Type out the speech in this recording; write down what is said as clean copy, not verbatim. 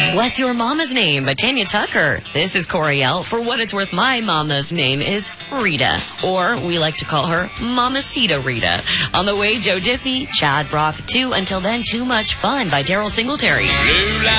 What's Your Mama's Name by Tanya Tucker. This is Coriel. For what it's worth, my mama's name is Rita, or we like to call her Mamacita Rita. On the way, Joe Diffie, Chad Brock 2. Until then, Too Much Fun by Daryl Singletary.